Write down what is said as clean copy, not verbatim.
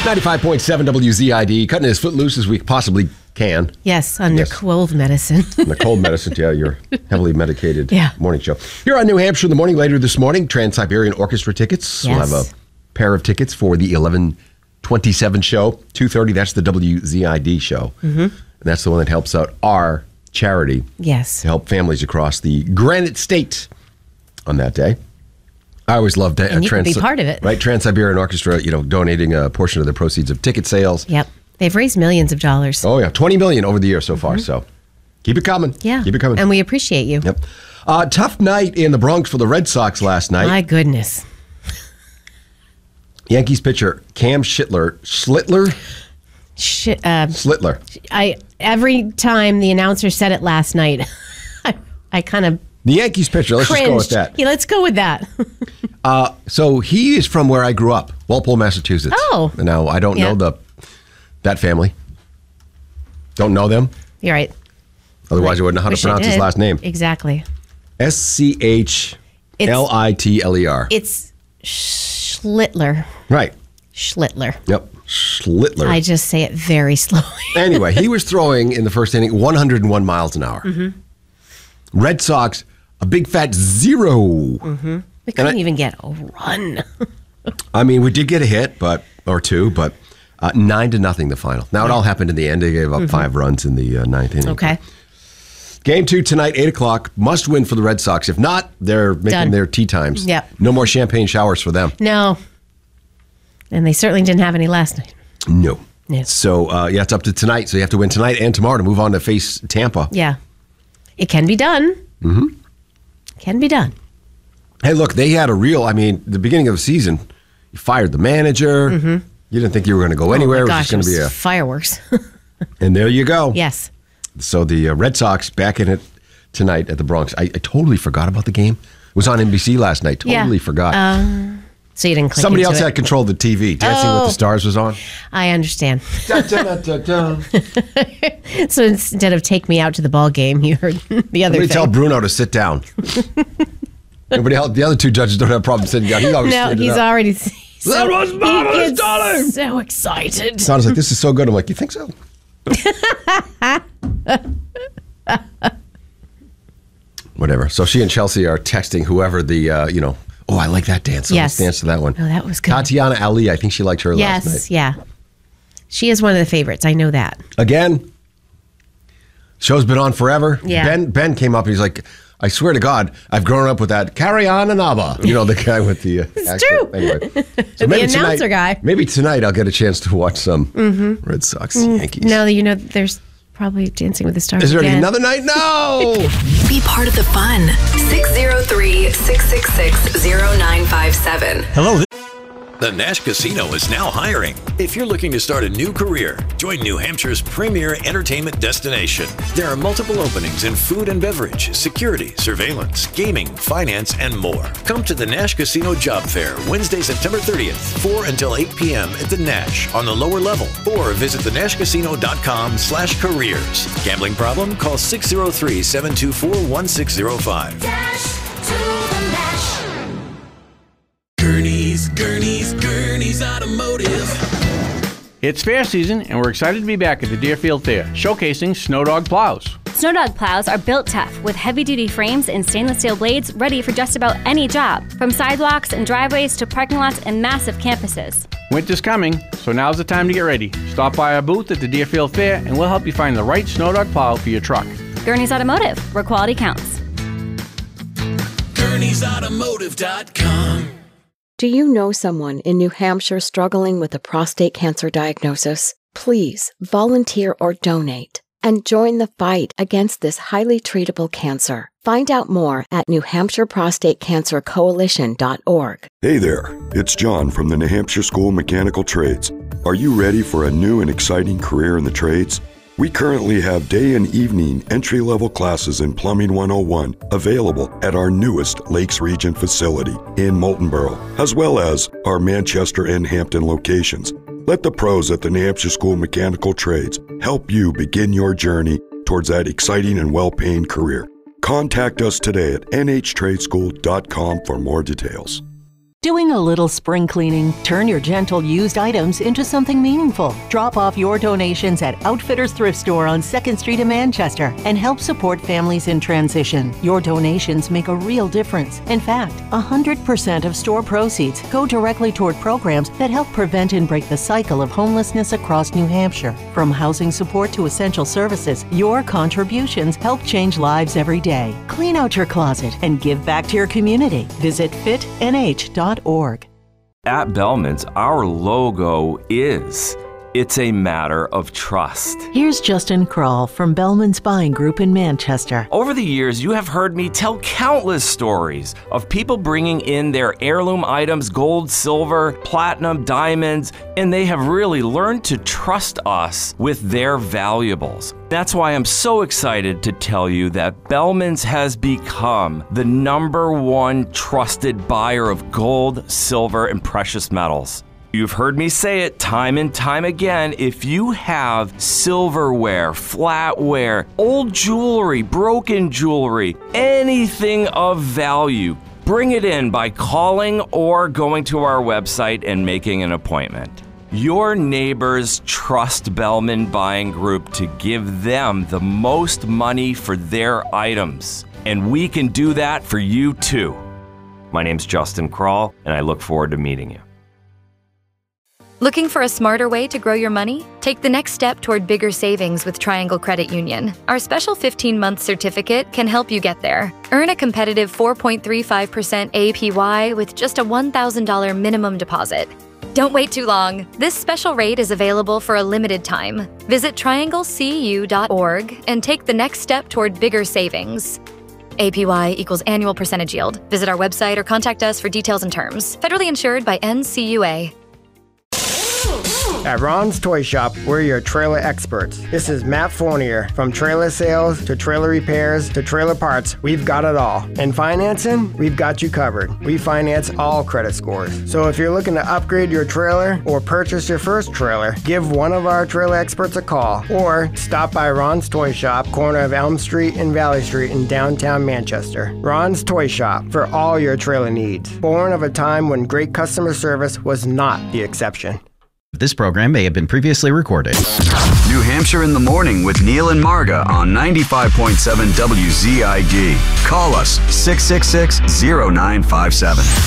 95.7 WZID, cutting as footloose as we possibly can. Yes, on Yes. cold medicine. The cold medicine, yeah, your heavily medicated Yeah. morning show. Here on New Hampshire in the morning, later this morning, Trans-Siberian Orchestra tickets. Yes. We'll have a pair of tickets for the 11:27 show, 2:30. That's the WZID show. Mm-hmm. And that's the one that helps out our charity Yes. to help families across the Granite State on that day. I always loved And you can be part of it. Right, Trans-Siberian Orchestra, donating a portion of the proceeds of ticket sales. Yep. They've raised millions of dollars. Oh, yeah, 20 million over the year so far, so keep it coming. Yeah. Keep it coming. And we appreciate you. Yep. Tough night in the Bronx for the Red Sox last night. My goodness. Yankees pitcher Cam Schlittler. Every time the announcer said it last night, I kind of The Yankees pitcher, let's cringed. just go with that. Yeah, let's go with that. So he is from where I grew up, Walpole, Massachusetts. Oh. Now, I don't know that family. Don't know them. You're right. Otherwise, I wouldn't know how to Wish I pronounce his did. last name. Exactly. Schlittler. It's Schlittler. Right. Schlittler. Yep. Schlittler. I just say it very slowly. Anyway, he was throwing in the first inning 101 miles an hour. Mm-hmm. Red Sox, a big fat 0. Mm-hmm. We couldn't even get a run. I mean, we did get a hit, or two, but 9-0 the final. Now, it all happened in the end. They gave up 5 runs in the ninth inning. Okay. Game 2 tonight, 8 o'clock. Must win for the Red Sox. If not, they're making Done. their tea times. Yep. No more champagne showers for them. No. And they certainly didn't have any last night. No. No. So, it's up to tonight. So you have to win tonight and tomorrow to move on to face Tampa. Yeah. It can be done. Mm-hmm. Can be done. Hey, look, they had the beginning of the season, you fired the manager. Mm-hmm. You didn't think you were going to go anywhere. Oh my It was gosh, just going to be fireworks. And there you go. Yes. So the Red Sox back in it tonight at the Bronx. I totally forgot about the game. It was on NBC last night. Totally forgot. So you didn't click Somebody into else it. had control of the TV. Dancing with the Stars was on. I understand. Da, da, da, da, da. So instead of take me out to the ball game, you heard the other Somebody thing. tell Bruno to sit down. Everybody else, the other 2 judges don't have problems sitting down. He always No, stood he's up. already That was marvelous, darling. so excited. Donna's like, this is so good. I'm like, you think so? Whatever. So she and Chelsea are texting whoever the, oh, I like that dance. So let's Yes. dance to that one. Oh, that was good. Tatiana Ali, I think she liked her last night. Yes, yeah. She is one of the favorites. I know that. Again, show's been on forever. Yeah. Ben came up and he's like, I swear to God, I've grown up with that. Carry on Anaba. The guy with the accent. true. Anyway. So The announcer guy. Maybe tonight I'll get a chance to watch some Red Sox Yankees. No, there's probably Dancing with the Stars Is there again. another night? No! Be part of the fun. 603-666-0957. Hello. The Nash Casino is now hiring. If you're looking to start a new career, join New Hampshire's premier entertainment destination. There are multiple openings in food and beverage, security, surveillance, gaming, finance, and more. Come to the Nash Casino Job Fair Wednesday, September 30th, 4 until 8 p.m. at the Nash on the lower level, or visit thenashcasino.com/careers. Gambling problem? Call 603-724-1605. Dash to the Nash. Gurney's Automotive. It's fair season, and we're excited to be back at the Deerfield Fair, showcasing Snow Dog plows. Snow Dog plows are built tough with heavy-duty frames and stainless steel blades ready for just about any job, from sidewalks and driveways to parking lots and massive campuses. Winter's coming, so now's the time to get ready. Stop by our booth at the Deerfield Fair, and we'll help you find the right Snow Dog plow for your truck. Gurney's Automotive, where quality counts. Gurney'sAutomotive.com. Do you know someone in New Hampshire struggling with a prostate cancer diagnosis? Please volunteer or donate and join the fight against this highly treatable cancer. Find out more at NewHampshireProstateCancerCoalition.org. Hey there, it's John from the New Hampshire School of Mechanical Trades. Are you ready for a new and exciting career in the trades? We currently have day and evening entry-level classes in Plumbing 101 available at our newest Lakes Region facility in Moultonborough, as well as our Manchester and Hampton locations. Let the pros at the New Hampshire School of Mechanical Trades help you begin your journey towards that exciting and well-paying career. Contact us today at nhtradeschool.com for more details. Doing a little spring cleaning? Turn your gentle used items into something meaningful. Drop off your donations at Outfitters Thrift Store on 2nd Street in Manchester and help support families in transition. Your donations make a real difference. In fact, 100% of store proceeds go directly toward programs that help prevent and break the cycle of homelessness across New Hampshire. From housing support to essential services, your contributions help change lives every day. Clean out your closet and give back to your community. Visit fitnh.org. At Bellman's, our logo is, it's a matter of trust. Here's Justin Kroll from Bellman's Buying Group in Manchester. Over the years, you have heard me tell countless stories of people bringing in their heirloom items, gold, silver, platinum, diamonds, and they have really learned to trust us with their valuables. That's why I'm so excited to tell you that Bellman's has become the #1 trusted buyer of gold, silver, and precious metals. You've heard me say it time and time again. If you have silverware, flatware, old jewelry, broken jewelry, anything of value, bring it in by calling or going to our website and making an appointment. Your neighbors trust Bellman Buying Group to give them the most money for their items, and we can do that for you too. My name's Justin Kroll, and I look forward to meeting you. Looking for a smarter way to grow your money? Take the next step toward bigger savings with Triangle Credit Union. Our special 15-month certificate can help you get there. Earn a competitive 4.35% APY with just a $1,000 minimum deposit. Don't wait too long. This special rate is available for a limited time. Visit trianglecu.org and take the next step toward bigger savings. APY equals annual percentage yield. Visit our website or contact us for details and terms. Federally insured by NCUA. At Ron's Toy Shop, we're your trailer experts. This is Matt Fournier. From trailer sales to trailer repairs to trailer parts, we've got it all. And financing, we've got you covered. We finance all credit scores. So if you're looking to upgrade your trailer or purchase your first trailer, give one of our trailer experts a call or stop by Ron's Toy Shop, corner of Elm Street and Valley Street in downtown Manchester. Ron's Toy Shop for all your trailer needs. Born of a time when great customer service was not the exception. This program may have been previously recorded. New Hampshire in the Morning with Neil and Marga on 95.7 WZID. Call us 666-0957.